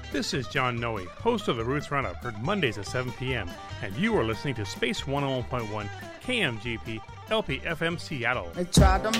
This is John Noe, host of the Roots Roundup, heard Mondays at 7 p.m., and you are listening to Space 101.1 KMGP LP FM Seattle. They tried to